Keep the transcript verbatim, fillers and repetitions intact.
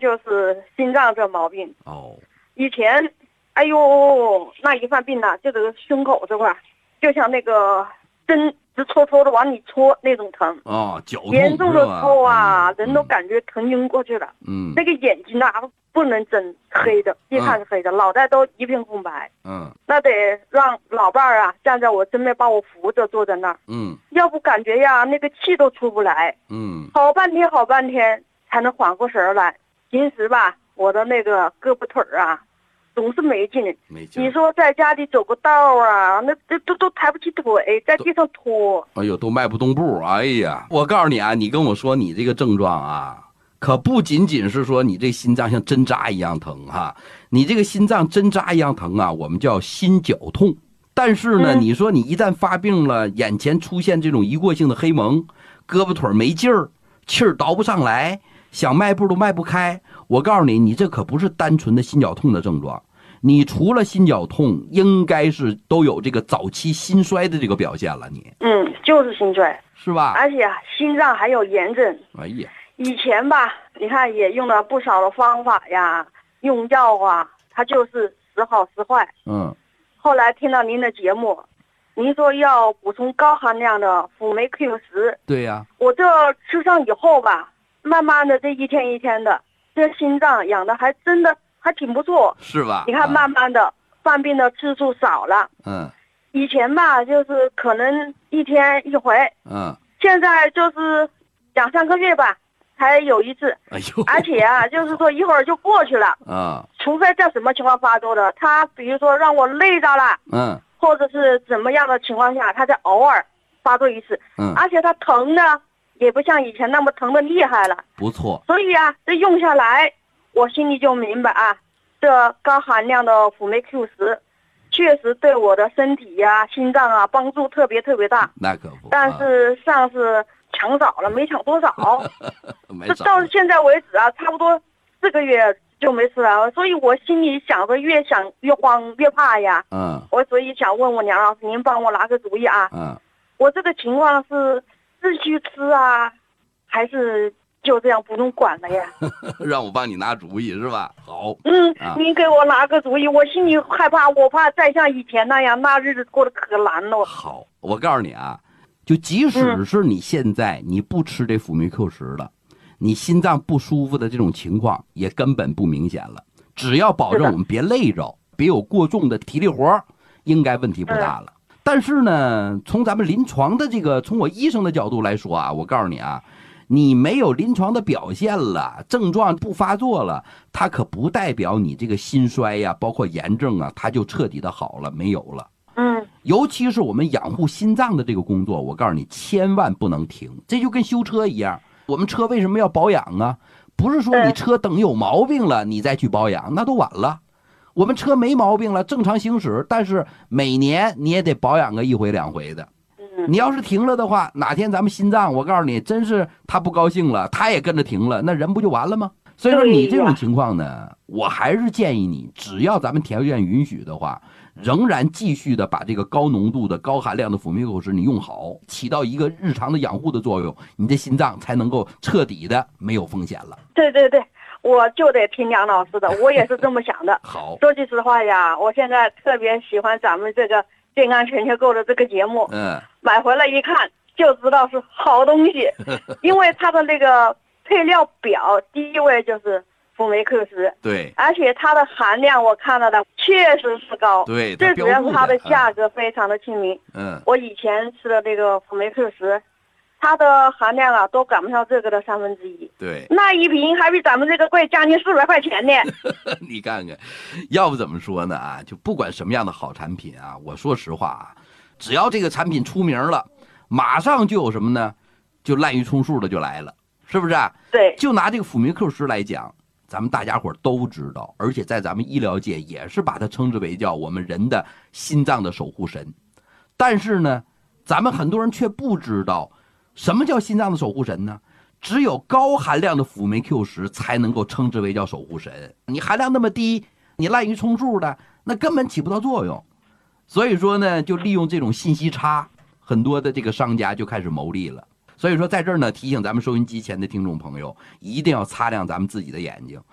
就是心脏这毛病。 哦， 以前，哎呦，那一犯病呢，就这个胸口这块，就像那个针直戳戳的往里戳那种疼。 哦，绞痛严重的时候啊， 哎、 人都感觉疼晕过去了。 嗯， 那个眼睛啊，不能睁，黑的，一看是黑的，嗯、脑袋都一片空白。 嗯， 那得让老伴儿啊站在我身边，把我扶着坐在那儿。 嗯， 要不感觉呀，那个气都出不来。 嗯， 好半天好半天才能缓过神来。平时吧，我的那个胳膊腿儿啊，总是没劲。 没劲。 你说在家里走个道啊，那这都都抬不起腿，在地上拖。 哎呦，都迈不动步。哎呀，我告诉你啊，你跟我说你这个症状啊。可不仅仅是说你这心脏像针扎一样疼哈，你这个心脏针扎一样疼啊，我们叫心绞痛。但是呢，嗯、你说你一旦发病了，眼前出现这种一过性的黑蒙，胳膊腿没劲儿，气儿倒不上来，想迈步都迈不开。我告诉你，你这可不是单纯的心绞痛的症状，你除了心绞痛，应该是都有这个早期心衰的这个表现了。你嗯，就是心衰， 是吧？ 而且啊，心脏还有炎症。 哎呀。 以前吧，你看也用了不少的方法呀，用药啊，它就是时好时坏。 嗯。 后来听到您的节目，您说要补充高含量的辅酶 Q 十。 对呀、啊。 我这吃上以后吧，慢慢的这一天一天的，这心脏养的还真的还挺不错。 是吧？ 你看，慢慢的、嗯、犯病的次数少了。 嗯。 以前吧，就是可能一天一回。 嗯。 现在就是两三个月吧。才有一次， 哎呦， 而且啊，就是说一会儿就过去了啊。 除非在什么情况发作的，他比如说让我累着了， 嗯， 或者是怎么样的情况下，他才偶尔发作一次， 嗯， 而且他疼呢，也不像以前那么疼的厉害了， 不错。 所以啊，这用下来，我心里就明白啊，这高含量的辅酶 Q 十，确实对我的身体呀、啊、心脏啊帮助特别特别大。 那可不， 但是上次抢少了，没抢多少。 没这到现在为止啊，差不多四个月就没吃了，所以我心里想着越想越慌越怕呀。 嗯。 我所以想问问梁老师，您帮我拿个主意啊。 嗯。 我这个情况是继续吃啊，还是就这样不用管了呀？ 让我帮你拿主意是吧？好。 嗯， 啊、 您给我拿个主意，我心里害怕，我怕再像以前那样，那日子过得可难了。 好，我告诉你啊。就即使是你现在你不吃这辅酶 Q 十了，你心脏不舒服的这种情况也根本不明显了。只要保证我们别累着，别有过重的体力活，应该问题不大了。但是呢，从咱们临床的这个，从我医生的角度来说啊，我告诉你啊，你没有临床的表现了，症状不发作了，它可不代表你这个心衰呀，包括炎症啊，它就彻底的好了，没有了。 嗯， 尤其是我们养护心脏的这个工作，我告诉你，千万不能停。这就跟修车一样，我们车为什么要保养啊？不是说你车等有毛病了你再去保养，那都晚了。我们车没毛病了，正常行驶，但是每年你也得保养个一回两回的。你要是停了的话，哪天咱们心脏，我告诉你，真是他不高兴了，他也跟着停了，那人不就完了吗？所以说你这种情况呢，我还是建议你，只要咱们条件允许的话，仍然继续的把这个高浓度的高含量的辅酶 Q 十你用好，起到一个日常的养护的作用，你的心脏才能够彻底的没有风险了。 对对对，我就得听梁老师的，我也是这么想的。 好， 说句实话呀，我现在特别喜欢咱们这个健康全球购的这个节目， 嗯， 买回来一看就知道是好东西，因为它的那个配料表第一位就是辅酶 Q 十， 对， 而且它的含量我看到的确实是高， 对， 最主要是它的价格非常的亲民。 嗯， 我以前吃的这个辅酶 Q 十，它的含量啊都赶不上这个的三分之一， 对， 那一瓶还比咱们这个贵将近四百块钱呢。 你看看，要不怎么说呢啊？就不管什么样的好产品啊，我说实话啊，只要这个产品出名了，马上就有什么呢？就滥竽充数的就来了，是不是啊？ 对， 就拿这个辅酶 Q 十来讲，咱们大家伙都知道，而且在咱们医疗界也是把它称之为叫我们人的心脏的守护神。但是呢，咱们很多人却不知道什么叫心脏的守护神呢？只有高含量的辅酶 Q 十才能够称之为叫守护神。你含量那么低，你滥竽充数的，那根本起不到作用。所以说呢，就利用这种信息差，很多的这个商家就开始牟利了。所以说在这儿呢，提醒咱们收音机前的听众朋友，一定要擦亮咱们自己的眼睛。